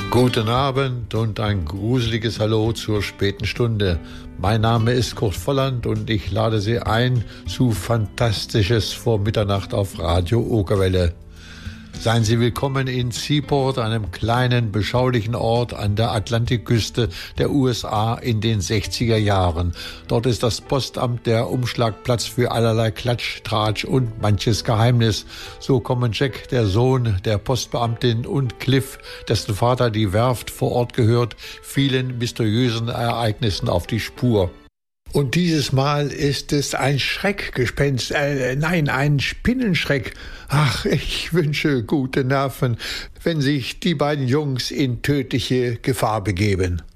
Guten Abend und ein gruseliges Hallo zur späten Stunde. Mein Name ist Kurt Volland und ich lade Sie ein zu Fantastisches vor Mitternacht auf Radio Okerwelle. Seien Sie willkommen in Seaport, einem kleinen, beschaulichen Ort an der Atlantikküste der USA in den 60er Jahren. Dort ist das Postamt der Umschlagplatz für allerlei Klatsch, Tratsch und manches Geheimnis. So kommen Jack, der Sohn der Postbeamtin, und Cliff, dessen Vater die Werft vor Ort gehört, vielen mysteriösen Ereignissen auf die Spur. Und dieses Mal ist es ein Schreckgespenst, ein Spinnenschreck. Ach, ich wünsche gute Nerven, wenn sich die beiden Jungs in tödliche Gefahr begeben.